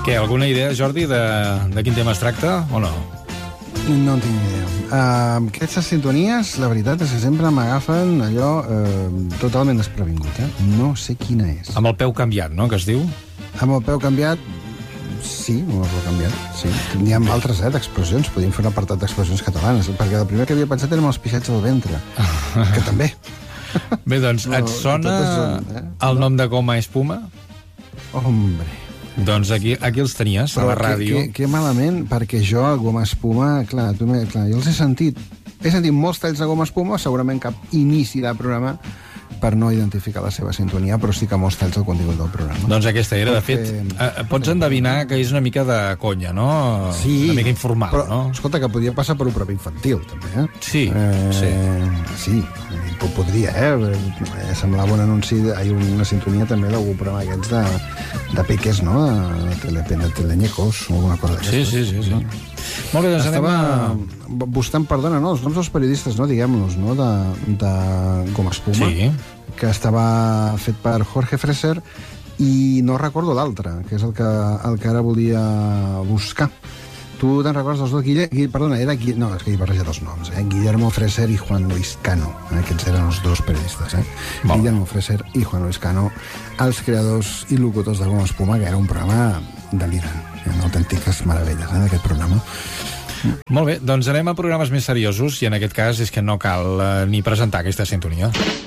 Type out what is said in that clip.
Què, alguna idea, Jordi, de quin tema es tracta o no? No en tinc idea. Aquestes sintonies, la veritat és que sempre m'agafen allò totalment desprevingut, No sé quina és. Amb el peu canviat, no?, que es diu? Amb el peu canviat, sí, amb el peu canviat, sí. N'hi ha altres, d'expressions. Podríem fer un apartat d'expressions catalanes, perquè el primer que havia pensat eren els pixats al ventre, que també. Bé, doncs, et sona el nom de Goma Espuma? Hombre... Doncs aquí els tenies, a la ràdio. Que malament, perquè jo, Goma Espuma, clar, jo els he sentit molts talls de Goma Espuma, segurament cap inici del programa, per no identificar la seva sintonia, però sí que molts talls del contingut del programa. Doncs aquesta era, de fet, pots endevinar que és una mica de conya, no? Sí. Una mica informal, però, no? Escolta, que podia passar per un propi infantil, també, Sí, sí, podria, semblava un anunci, una sintonia també d'algun programa aquests de peques, no? De teleñecos o alguna cosa d'aquestes. Sí. Molt bé, doncs estava buscant, perdona, no? Els noms dels periodistes, no? Diguem-los, no? De Goma Espuma. Sí. Que estava fet per Jorge Freser i no recordo l'altre, que és el que ara volia buscar. Tu te'n recordes dels dos? Perdona, no, és que he barrejat els noms, Guillermo Freser i Juan Luis Cano. Aquests eren els dos periodistes, Guillermo Freser i Juan Luis Cano, els creadors i locutors de Goma Espuma, que era un programa delirant. Hi ha autèntiques meravelles, d'aquest programa. Molt bé, doncs anem a programes més seriosos i en aquest cas és que no cal ni presentar aquesta sintonia.